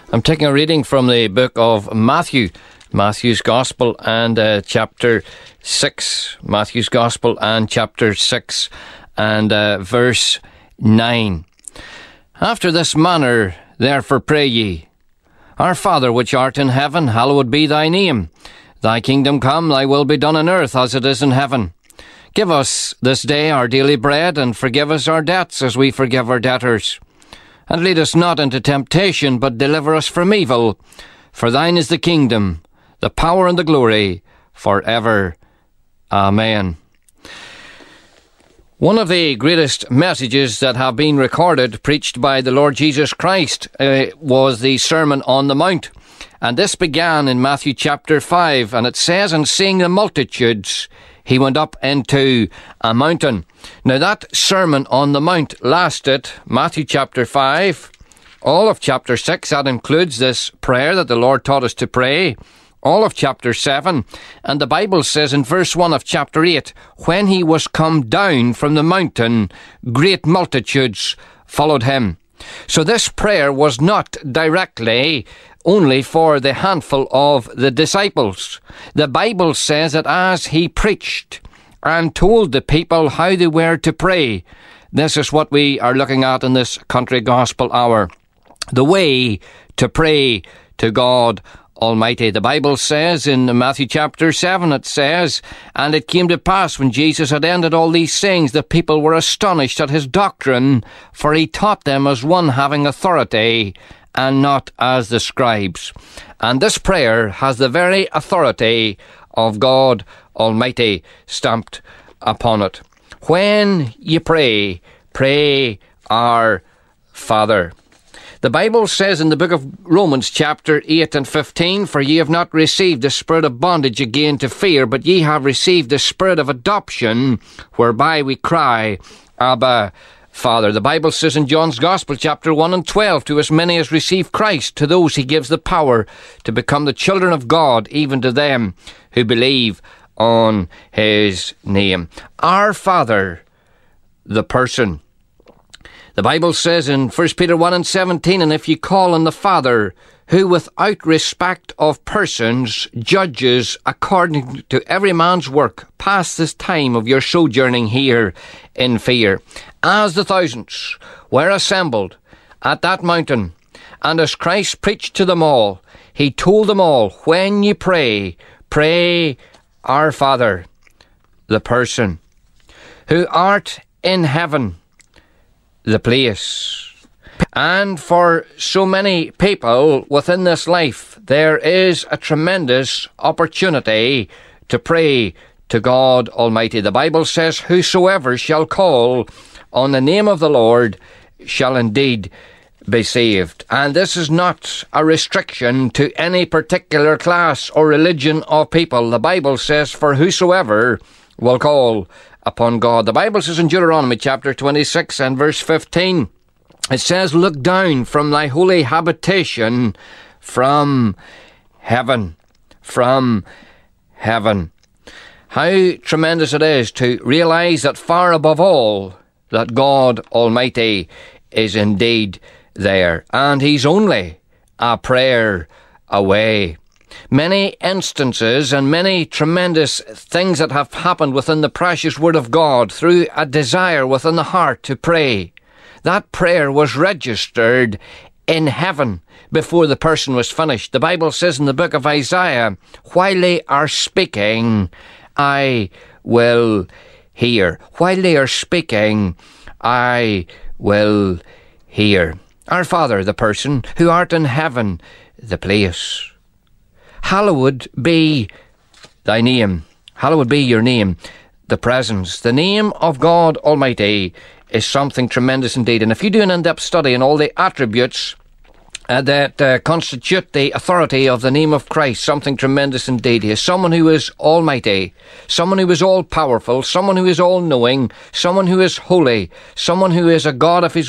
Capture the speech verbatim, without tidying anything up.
I'm taking a reading from the book of Matthew, Matthew's Gospel and uh, chapter six. Matthew's Gospel and chapter six and uh, verse nine. After this manner, therefore pray ye, Our Father which art in heaven, hallowed be thy name. Thy kingdom come, thy will be done on earth as it is in heaven. Give us this day our daily bread, and forgive us our debts as we forgive our debtors. And lead us not into temptation, but deliver us from evil. For thine is the kingdom, the power and the glory, for ever. Amen. One of the greatest messages that have been recorded, preached by the Lord Jesus Christ, uh, was the Sermon on the Mount. And this began in Matthew chapter five, and it says, And seeing the multitudes, he went up into a mountain. Now that Sermon on the Mount lasted, Matthew chapter five, all of chapter six, that includes this prayer that the Lord taught us to pray, all of chapter seven, and the Bible says in verse one of chapter eight, When he was come down from the mountain, great multitudes followed him. So this prayer was not directly only for the handful of the disciples. The Bible says that as he preached and told the people how they were to pray, this is what we are looking at in this Country Gospel Hour. The way to pray to God Almighty. The Bible says in Matthew chapter seven, it says, And it came to pass when Jesus had ended all these things, the people were astonished at his doctrine, for he taught them as one having authority, and not as the scribes. And this prayer has the very authority of God Almighty stamped upon it. When you pray, pray our Father. The Bible says in the book of Romans chapter eight and fifteen, For ye have not received the spirit of bondage again to fear, but ye have received the spirit of adoption, whereby we cry, Abba, Father. The Bible says in John's Gospel, chapter one and twelve, To as many as receive Christ, to those he gives the power to become the children of God, even to them who believe on his name. Our Father, the person. The Bible says in First Peter one and seventeen, And if ye call on the Father, who without respect of persons judges according to every man's work, pass this time of your sojourning here in fear. As the thousands were assembled at that mountain, and as Christ preached to them all, he told them all, When ye pray, pray our Father, the person, who art in heaven, the place. And for so many people within this life, there is a tremendous opportunity to pray to God Almighty. The Bible says, Whosoever shall call on the name of the Lord shall indeed be saved. And this is not a restriction to any particular class or religion of people. The Bible says, For whosoever will call upon God. The Bible says in Deuteronomy chapter twenty-six and verse fifteen, it says, Look down from thy holy habitation from heaven. From heaven. How tremendous it is to realize that far above all, that God Almighty is indeed there. And he's only a prayer away. Many instances and many tremendous things that have happened within the precious Word of God through a desire within the heart to pray. That prayer was registered in heaven before the person was finished. The Bible says in the book of Isaiah, While they are speaking, I will hear. While they are speaking, I will hear. Our Father, the person, who art in heaven, the place. Hallowed be thy name. Hallowed be your name. The presence. The name of God Almighty is something tremendous indeed. And if you do an in-depth study on all the attributes uh, that uh, constitute the authority of the name of Christ, something tremendous indeed. He is someone who is almighty, someone who is all-powerful, someone who is all-knowing, someone who is holy, someone who is a God of his